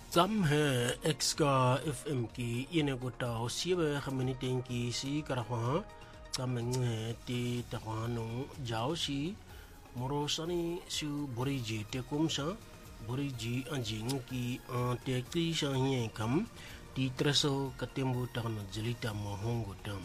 Zam hai exka FM ki ine ko tao siwe community ki si karahwa zam nge ti tahwano jao si moro sani su boriji te kumsa boriji anjing ki te ki sa hien kam ti treso katembu tahno jelita mohongo dam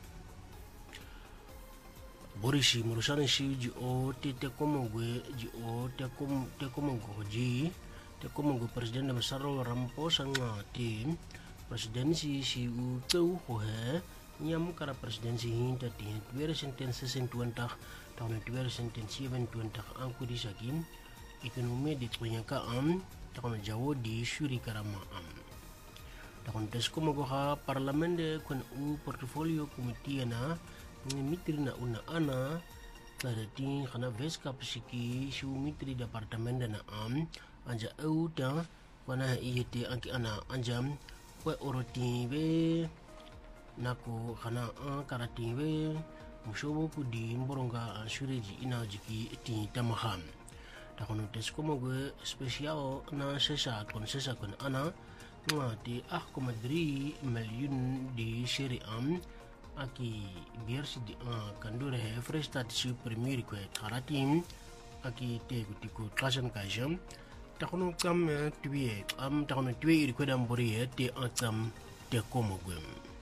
borisi moro sani si ji o te komogwe ji o te komogo ji te komogo presiden de Masaro Ramaphosa ngati presidensi si u tau hohe nyam kara presidensi hinta ti 2026 tahun 2027 angku disakin ekonomi di tsunyaka tahun jawo di syuri karama tahun tes komogo ha parlamen de kun u portfolio komiti na mitri na una ana tadati khana veska psiki shu mitri departemen na anja auda wana iete anki ana anjam we oroti we nako khana karati we mushobo ku di mboronga shureji ina jiki ti tamaham takono tesko mogwe special na sesa kon ana ngati madri million di sheri aki biar si di kandure he fresh start si premier ko karatim aki te gutiko klasan kajam takono kam tuye takono tuye iri ko dam bori te atam te komogwem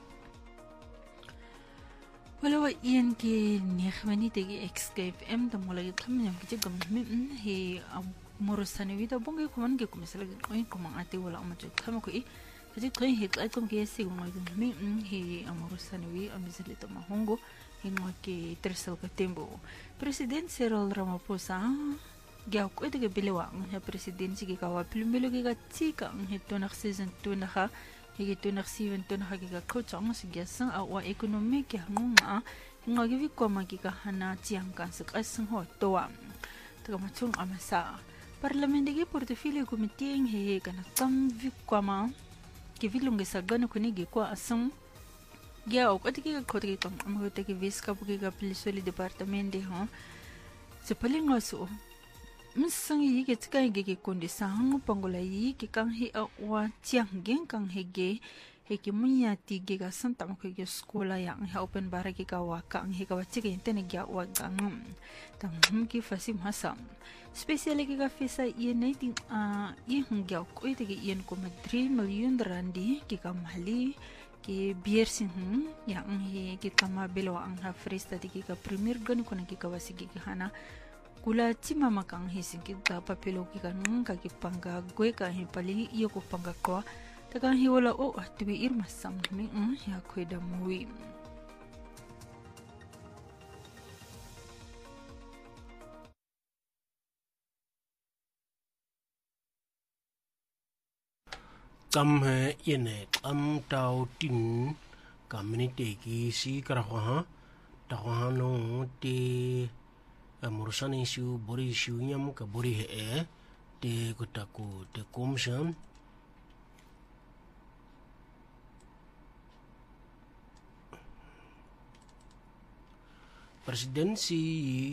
wala wa ian ki nihmani te gi XKFM tam wala gi tham nyam ki gam he morosani vida bonge kuman ge kumisala gi koin kumang ate wala amaje tham ko i jadi koin he ai kom ge si ngoi mi he amorosani wi amizali to mahongo hingo ki tersal ka tembo president Cyril Ramaphosa Gyaw ko ito bilawa ang presidensi ki kawa pilumbilo ki ka tika ang hito nak season 2 na ka higito nak season 2 na ka ki ka kochong sigyasang awa ekonomi ki hangung nga givi ko magikahana tiyang kan sa kasang ho towa taga machung amasa parlamente ki portfolio committee ang he kana tam vikwama ki vilungi sa gano kunigi kwa asang gyaw ko ito ki ka kote ki tong amagote ki viska po ki ka pilisoli departamente ho sa palingoso Misang yi ke tsika yi ke kondisa hangu pangola yi ke kang he awa tiang gen kang he ge he ke munya ti ge ga santa mo ke skola yang he open bara ke ka wa kang he ka wa tsika intene ge wa gang tam ki fasim hasam specially ke ka fesa yi nei ting yi hungya ko ite ke yen ko 3 million randi ke ka mali ke bier sin yang he ke kama belo ang ha frista ti ke ka premier gan ko na ke ka wasigi ke hana kula tima makang hising kita papelo ki kanung ka pangga gue ka hi pali iyo ko pangga ko taka hi wala o tibi irma sam mi ya ko da muwi kam he ine kam tau tin community ki si karahwa tahano ti morosani siu bori siu nyam ka bori he te kotaku te komsham presidensi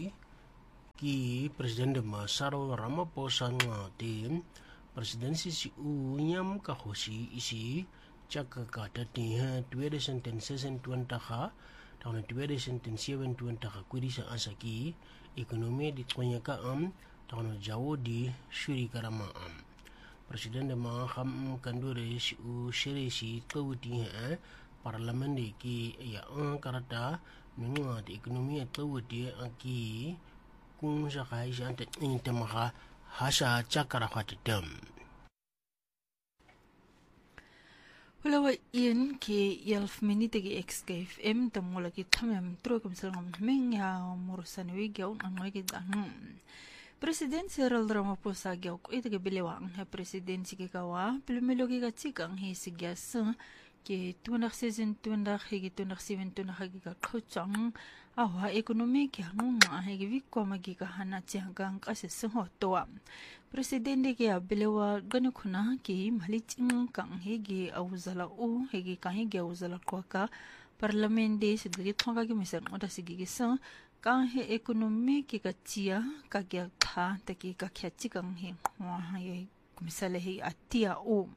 ki presiden de Masaro Ramaphosa ngati presidensi si u nyam ka hosi isi chaka ka tati ha 2026 tahun 2027 kwiri sa asaki ekonomi di tsonyaka tahun jawo di syuri karama presiden de maham kandure si u shere si tawti parlamen de ki ya karata menga di ekonomi tawti aki kung sa kai sa ante intamaha hasa chakara khatam wala wa ian ki 11 minute ki XKFM tam wala ki thamam tro kam salam meng ya morosani wi gyaw ang ngai ki President Cyril Ramaphosa gyaw ko ito ki bilewa ang presidensi ki kawa pilumilo ki ka chikang hi sigyas ki tunak season tunak higi tunak season tunak higi ka kochang awa ekonomi ki hangung higi wikwa magikahana chihanggang kasi sungho towa Presidente ki bilewa gani kuna ki maliching kang higi awuzala higi kang higi awuzala kwa ka parlamente sidagi thonga ki misan oda sige gisang kang he ekonomi ki ka chia ka gya tha ta ki ka khachi kang he wa ye kumisala hi atia o.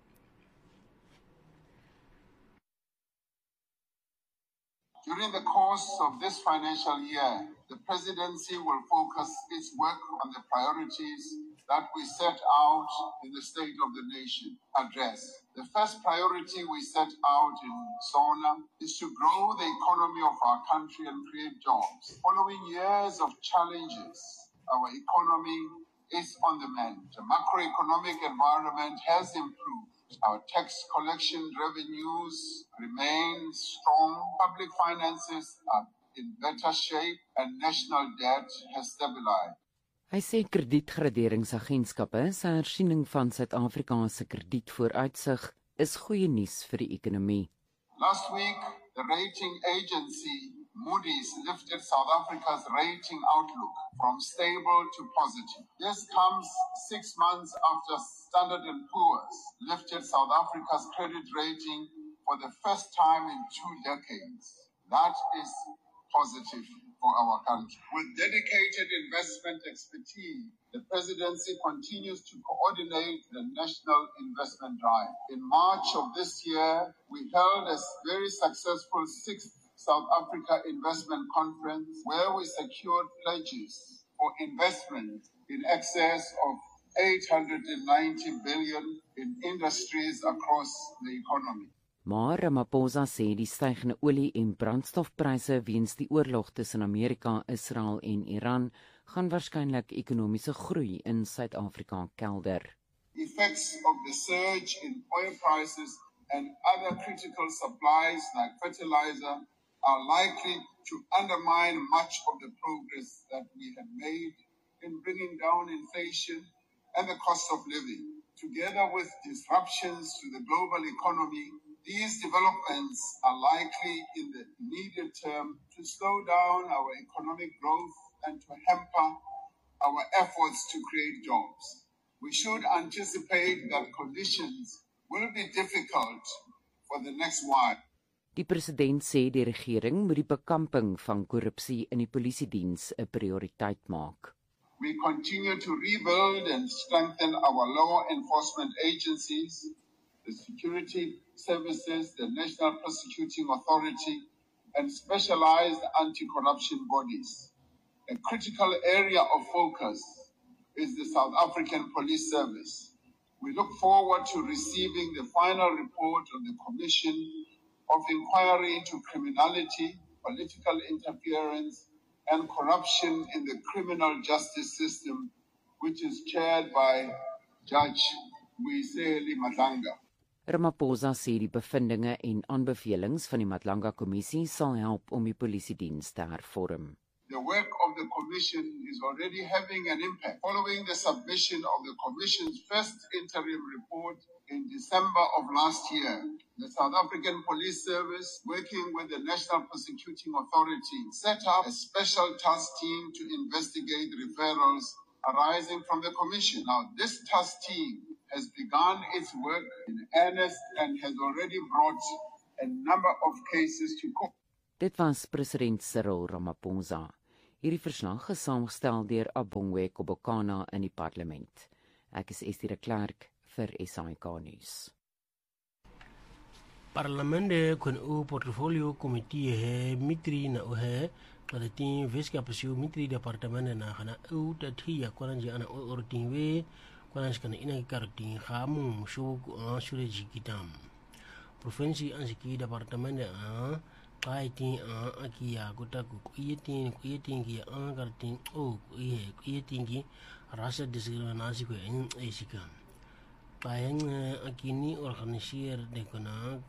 During the course of this financial year, the presidency will focus its work on the priorities that we set out in the State of the Nation address. The first priority we set out in SONA is to grow the economy of our country and create jobs. Following years of challenges, our economy is on the mend. The macroeconomic environment has improved. Our tax collection revenues remain strong. Public finances are in better shape and national debt has stabilized. Hy sê kredietgraderingsagentskappe se hersiening van Suid-Afrika se kredietvooruitsig is goeie nuus vir die ekonomie. Last week, the rating agency Moody's lifted South Africa's rating outlook from stable to positive. This comes 6 months after Standard & Poor's lifted South Africa's credit rating for the first time in 2 decades. That is positive for our country. With dedicated investment expertise, the presidency continues to coordinate the national investment drive. In March of this year, we held a very successful 6th South Africa Investment Conference where we secured pledges for investment in excess of 890 billion in industries across the economy. Maar Ramaphosa sê die stygende olie- en brandstofpryse weens die oorlog tussen Amerika, Israel en Iran gaan waarskynlik ekonomiese groei in Suid-Afrika kelder. Effects of the surge in oil prices and other critical supplies like fertilizer are likely to undermine much of the progress that we have made in bringing down inflation and the cost of living. Together with disruptions to the global economy, these developments are likely in the immediate term to slow down our economic growth and to hamper our efforts to create jobs. We should anticipate that conditions will be difficult for the next while. Die president sê die regering moet die bekamping van korrupsie in die polisiediens 'n prioriteit maak. We continue to rebuild and strengthen our law enforcement agencies, the security services, the National Prosecuting Authority, and specialized anti-corruption bodies. A critical area of focus is the South African Police Service. We look forward to receiving the final report of the Commission of Inquiry into Criminality, Political Interference, and Corruption in the Criminal Justice System, which is chaired by Judge Mwiseli Madlanga. Ramaphosa sê die bevindinge en aanbevelings van die Madlanga-kommissie sal help om die polisiediens te hervorm. The work of the Commission is already having an impact. Following the submission of the Commission's first interim report in December of last year, the South African Police Service, working with the National Prosecuting Authority, set up a special task team to investigate referrals arising from the Commission. Now, this task team has begun its work in earnest and has already brought a number of cases to court. Dit was president Cyril Ramaphosa. Hierdie verslag is saamgestel deur Abongwe Kobokana in die parlement. Ek is Estie de Klerk vir SAK Nuus. Parlement kon o portfolio committee he mitri na o he kadatin veska pasiu mitri departement na kana o tatia kwanji ana ortin we kwanji kana ina kartin khamu shu shure jikitam provinsi ansiki departement Kaitin akia gota kuyetin ki kartin o kuyetin ki rasa diskriminasi ko en esika kayan akini organisir de kona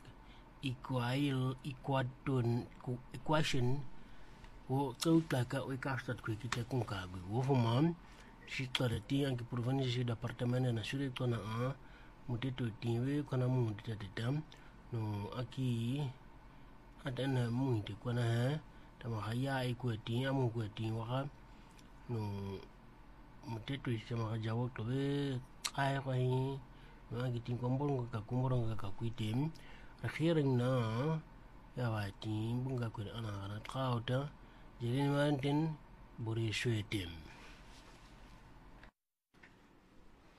equation o tauta ka o kastat ko kita kung ka go fomam shitare ti ang provinsi departement na sure kona muteto tiwe kona mu ditatam no aki adana mu de kona ha tama haya ko ti amu ko ti wa no muteto sama jawo to be ai ko hi no agi tin kombon ka kumbon ka kuitem akhirin na ya wa ti bunga ko ana ana qauta jirin mantin buri shwetem.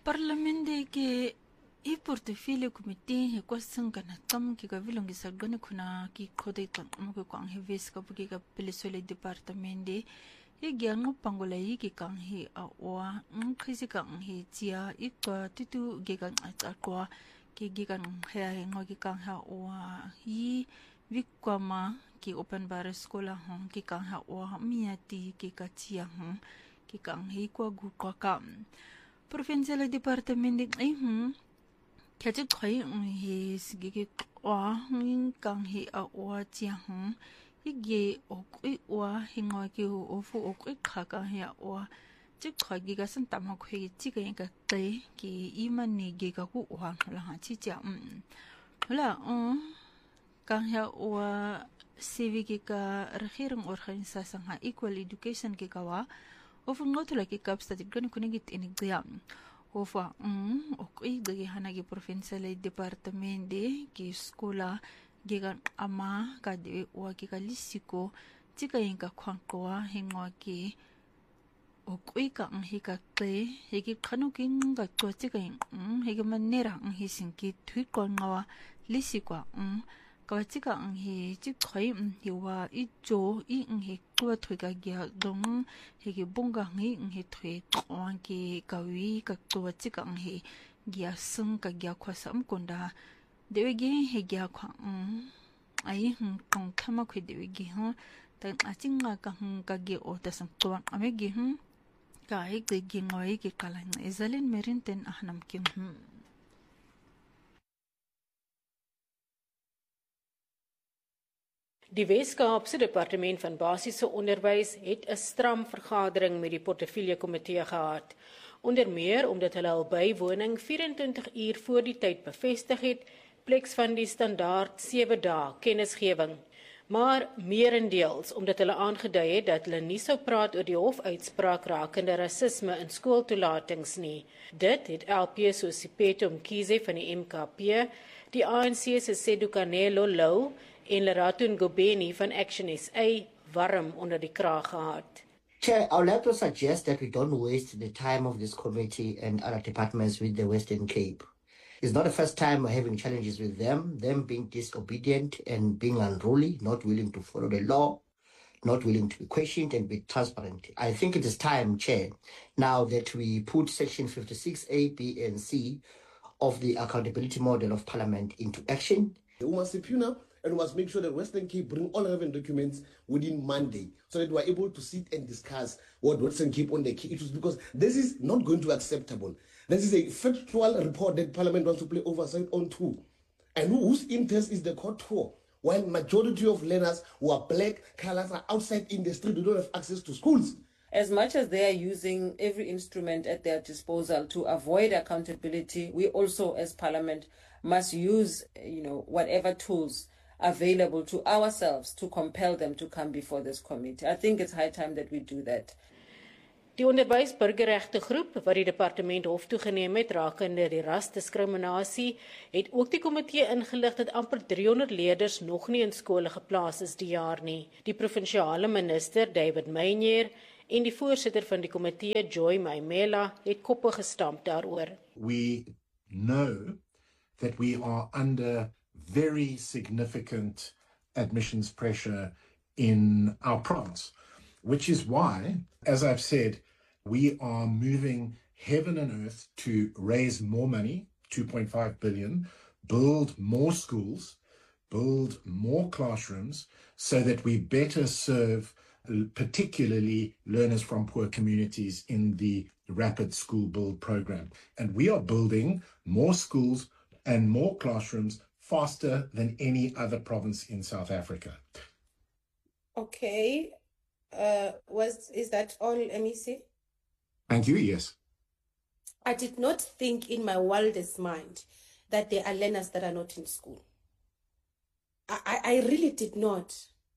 Parlamente ke I portofile committee he kwasang kana tam ki ka vilong sa gane kuna ki khode tan mo ko ang he ves ka buki ka pelesole departmente he gyang pangola yi ki kang he a wa khisi kang he tia I ka titu ge kang a kwa ki ge kang he ngo ki kang ha wa yi vikwama ki open bar skola hong ki kang ha wa miati ki ka tia hong ki kang he kwa gu kwa kam provincial departmente ai Kaya kaya he sige wa kang he a wa tia hige okui wa hingo ki ofu okui kaka he a wa kaya giga san tama ko he tiga yang ka te ki iman ni giga ku wa la ha chi tia la kang he wa civic ka regering organisasi ha equal education ki kawa ofu ngotula ki kapsta tigani kunigit inigdiam Ofa, okay, gagi hanagi provincial departamente ki skola gigan ama kadi wagi kalisiko tika yung kakwangkwa hingwa ki okay ka ang hikakte higi kanuking gatwa tika yung higi manera ang hisingki tuikwa ngawa lisikwa kawatika ang hi chikhay hiwa ijo I ang hi kuwa tuika gya dong higi bunga ngi ang hi tui tuwang ki kawi kaktuwa tika ang hi gya sung ka gya kwa sa amkunda dewe gi hi gya kwa ay kong kama kwe dewe gi tan ating nga ka ka gya o tasang tuwang ame gi ka hi gi ngoy ki kalay na izalin merin ten ahnam kim Die Wes-Kaapse Departement van Basiese Onderwys het 'n stram vergadering met die portefeulje komitee gehad. Onder meer omdat hulle al bywoning 24 uur voor die tyd bevestig het, pleks van die standaard 7 dae kennisgewing. Maar meerendeels omdat hulle aangedui het dat hulle nie sou praat oor die hofuitspraak rakende rasisme in skooltoelatings nie. Dit het LP so Sipeto Mkhize van die MKP, die ANC se Sedukanelo Lou en Lerato Ngobeni van Action SA warm onder die kraag gehad. Chair, I would like to suggest that we don't waste the time of this committee and other departments with the Western Cape. It's not the first time we're having challenges with them being disobedient and being unruly, not willing to follow the law, not willing to be questioned and be transparent. I think it is time, Chair, now that we put Section 56A, B, and C of the accountability model of Parliament into action. We must subpoena and we must make sure that Western Cape bring all relevant documents within Monday so that we are able to sit and discuss what Western Cape on the key issues, because this is not going to be acceptable. This is a factual report that Parliament wants to play oversight on too. And whose interest is the court for? While majority of learners who are black, colors are outside in the street, they don't have access to schools. As much as they are using every instrument at their disposal to avoid accountability, we also as Parliament must use, whatever tools available to ourselves to compel them to come before this committee. I think it's high time that we do that. Die onderwysburgerregte groep wat die departement hof toegeneem het rakende die rasdiskriminasie, het ook die komitee ingelig dat amper 300 leerders nog nie in skole geplaas is die jaar nie. Die provinsiale minister David Meyer en die voorsitter van die komitee Joy Maimela het koppe gestamp daaroor. We know that we are under very significant admissions pressure in our province, which is why, as I've said, we are moving heaven and earth to raise more money, 2.5 billion, build more schools, build more classrooms, so that we better serve particularly learners from poor communities in the Rapid School Build program. And we are building more schools and more classrooms faster than any other province in South Africa. Okay. Is that all, MEC? Thank you, yes. I did not think in my wildest mind that there are learners that are not in school. I really did not.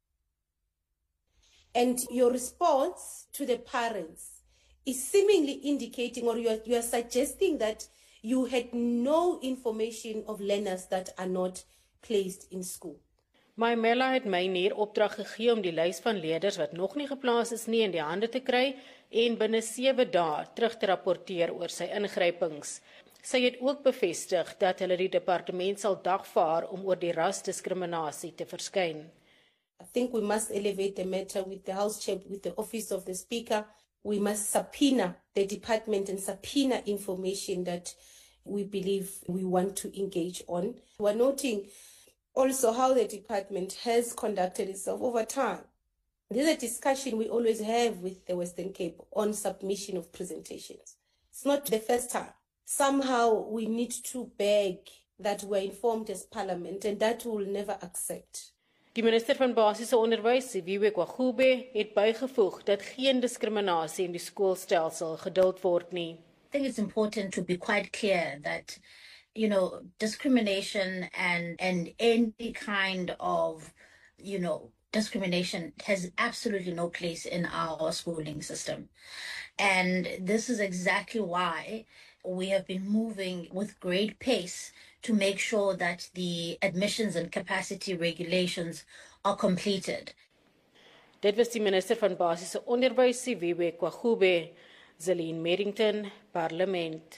And your response to the parents is seemingly indicating, or you are suggesting that you had no information of learners that are not placed in school. Maimela het my hier opdrag gegee om die lys van leerders wat nog nie geplaas is nie in die hande te kry en binne 7 dae terug te rapporteer oor sy ingrypings. Sy het ook bevestig dat hulle die departement sal dagvaar om oor die rasdiskriminasie te verskyn. I think we must elevate the matter with the House Chair, with the Office of the Speaker. We must subpoena the department and subpoena information that we believe we want to engage on. We're noting also how the department has conducted itself over time. This is a discussion we always have with the Western Cape on submission of presentations. It's not the first time. Somehow we need to beg that we're informed as Parliament, and that we will never accept. Die minister van basiese onderwys, Siviwe Kwagube, het bygevoeg dat geen diskriminasie in die skoolstelsel geduld word nie. I think it's important to be quite clear that, discrimination and any kind of, discrimination has absolutely no place in our schooling system. And this is exactly why we have been moving with great pace to make sure that the admissions and capacity regulations are completed. Dit was die minister van basiese onderwys, Siviwe Kwagube. Zelene Merrington, Parlement.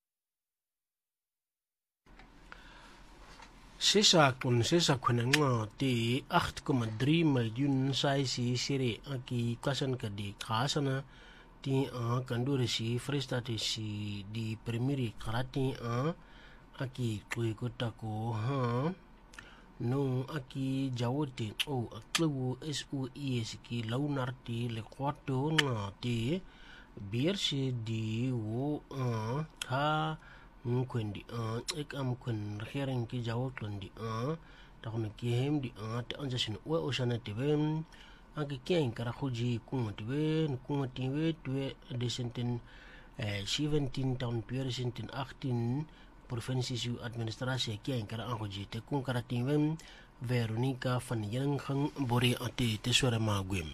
Sesa kunenga te 8,3 miljoen saisi siri aki kasan kadi kasana ti kandure si Freestate si di primiri karati aki kuikota ko no aki jawote aklu SOE ki launarti le kwato ngati biar si di wo ha mkwendi ek amkwen regering ki jawot londi takome ki hem di te anja sin o osana tebe aki kien kara khuji kunga tibe twe desenten 17 town pier senten 18 provinsies administrasie kien kara angoji te kun kara tibe Veronica van Jengang bori ate te sore magwem.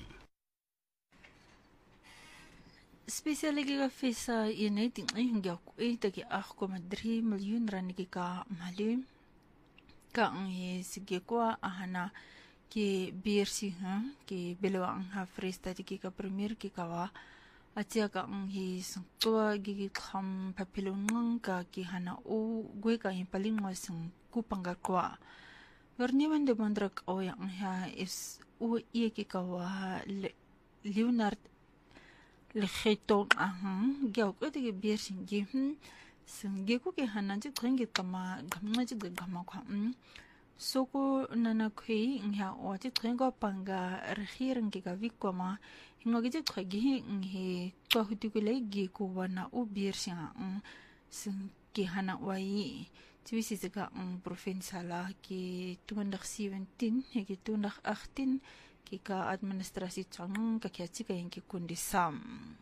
Spesiale fesa eenheid in die 8,3 miljoen rand ka mali ka sige kwa ahana ke BRC ke belawang ha Freestate ka premier ki kawa atia ka sungtua gigi kham papilong ka ki hana o gwe ka impalingwa sung kupanga kwa verniwan de mandrak o yang ha is o ki kawa Leonard Legeto gyau ko de biersin gi senge ko ke hananji khengi kama gamnaji de gama kwa soko nana khoi ngha o ti khengo panga regering ki ga vikoma hingogi je khagi he ko huti ko le gi ko wana o biersin senge hana wai twisi se ka provinciala ki 2017 he ki 2018 Kika administratie tsang ka kiatika yenki kundi sam.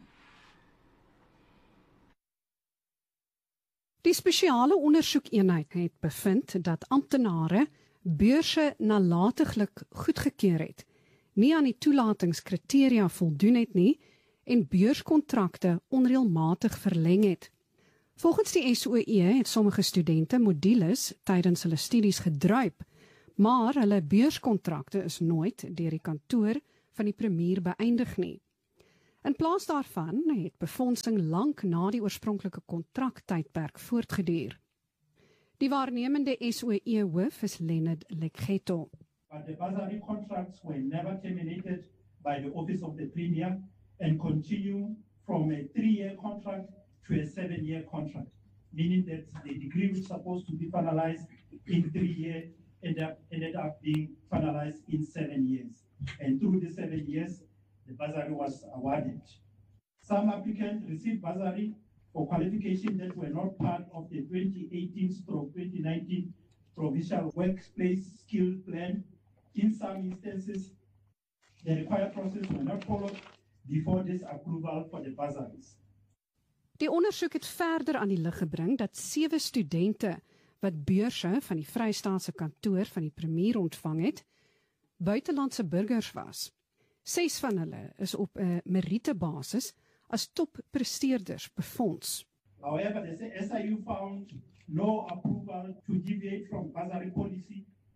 Die spesiale ondersoekeenheid het bevind dat amptenare beurse nalatiglik goedgekeur het, nie aan die toelatingskriteria voldoen het nie en beurskontrakte onreëlmatig verleng het. Volgens die SOE het sommige studente modules tydens hulle studies gedruip, maar hulle beurskontrakte is nooit deur die kantoor van die premier beëindig nie. In plaas daarvan het befondsing lank na die oorspronklike kontraktydperk voortgeduur. Die waarnemende SOE hoof is Leonard Legeto. But the bursary contracts were never terminated by the Office of the Premier and continue from a 3-year contract to a 7-year contract, meaning that the degree which is supposed to be finalized in 3 years ended up being finalized in 7 years. And through the 7 years, the bursary was awarded. Some applicants received bursary for qualifications that were not part of the 2018-2019 Provincial Workplace Skill Plan. In some instances, the required process were not followed before this approval for the bursaries. Die ondersoek het verder aan die lig gebring dat 7 studente wat beurse van die Vrystaatse kantoor van die premier ontvang het, buitelandse burgers was. 6 van hulle is op 'n meritebasis as toppresteerders befonds. However, the SIU found no approval to deviate from bursary policy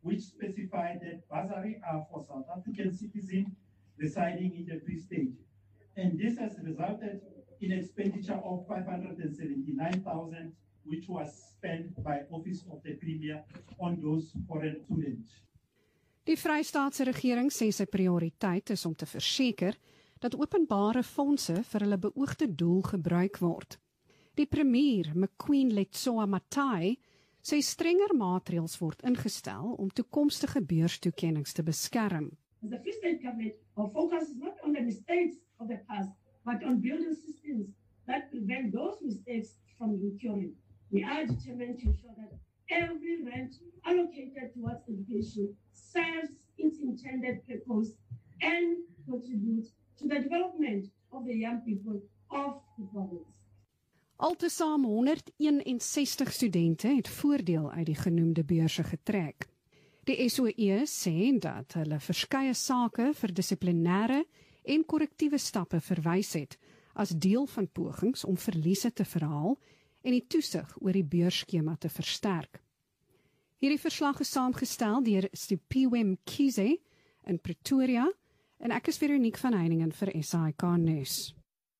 which specify that bursaries are for South African citizens residing in the Free State. And this has resulted in expenditure of 579,000, which was spent by Office of the Premier on those foreign students. Die Vrystaatse regering sê sy prioriteit is om te verseker dat openbare fondse vir hulle beoogde doel gebruik word. Die premier, McQueen Letsoa Matai, sê strenger maatreëls word ingestel om toekomstige beurstoekennings te beskerm. As the Free State government, our focus is not on the mistakes of the past, but on building systems that prevent those mistakes from recurring. We are determined to ensure that every rand allocated towards education serves its intended purpose and contributes to the development of the young people of the province. Altesaam 161 studente het voordeel uit die genoemde beurse getrek. Die SOE sê dat hulle verskeie sake vir dissiplinêre en korrektiewe stappe verwys het as deel van pogings om verliese te verhaal en die toesig oor die beursskema te versterk. Hierdie verslag is saamgestel deur Stupiwem Kize in Pretoria en ek is Veronique van Heiningen vir SAK News.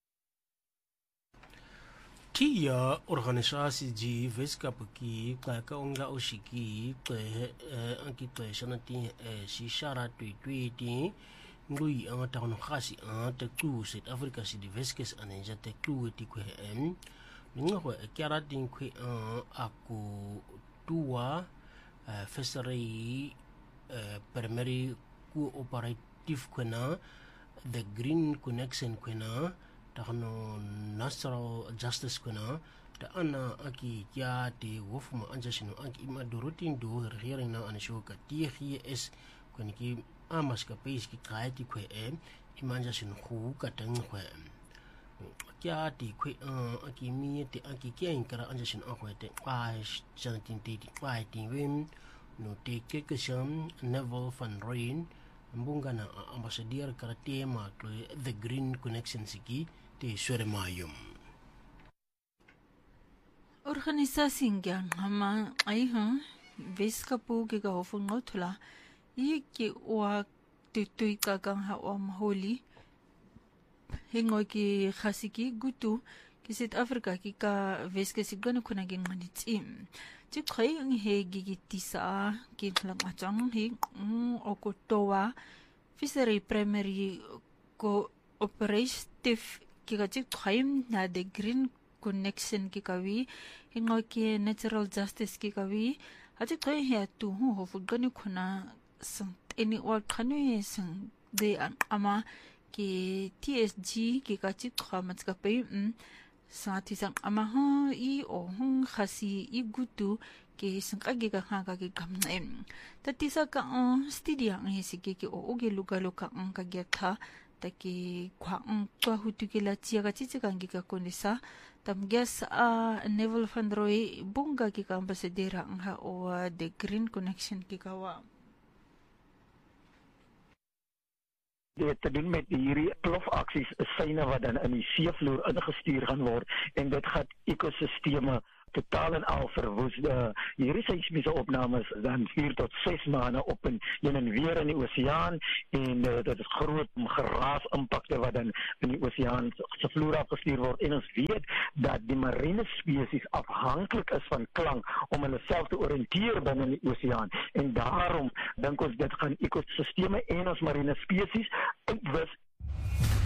Kia organisatie die wetenskappelijke kijken onga oshiki ankito shanati shishara tweeti ngui anta honogasi anta ku South Africa si diveskes anenja te ku ti kwe ngo kiara din kwe aku tua fishery primary cooperative kwena the green connection kwena takano natural justice kuna da ana aki ya de wofuma anjashino anki ima dorotin do regering na anishoka TGS kweniki amaska peiski kaiti kwe imanjashino khu katang kwe kya ti kwe aki mi te aki kya inkara anjashino akwete ai janatin te ai tinwem no te kekesham Neville van Rooyen mbungana ambassadeur karate ma the green connection siki te Suremayum. Organisasie ngama aiha Weskapu ke gahofung ngotula iki wa tutuika kang hawam holi hingo ki khasiki gutu ki South Africa ki ka Weske sigana kuna ging manitsim ti khay ang hegi gitisa ki lang achang hi okotowa fishery primary cooperative ki ka ti khay na the green connection ki kawi hingo ki natural justice ki kawi ati khay he tu ho fugani kuna sang any wa khanu he sang de ama ki TSG ki ka ti khamat ka pe saati sang ama ha I o hung khasi I gutu ke sangagi ka nga ki kamem tatisa ka studia ang hisiki ki o oge lugalo ka ang kagyatha taki kwa ang kwa hutukila tia ka chichikangi ka konisa tamgyas Neville van Rooyen bunga ki ka ambassadeur ang ha o the green connection ki kawa. Dit te doen met hierdie plofaksies is syne wat dan in die seevloer ingestuur gaan word en dit gaan ekosisteme totaal en al verwoes. Hierdie seismiese opnames dan 4 tot 6 maande op en weer in die oseaan en dit is groot geraas impakte wat dan in die oseaan se vloer afgestuur word en ons weet dat die marine spesies afhanklik is van klank om hulle self te oriënteer binne die oseaan en daarom dink ons dit gaan ekosisteme en ons marine spesies uitwis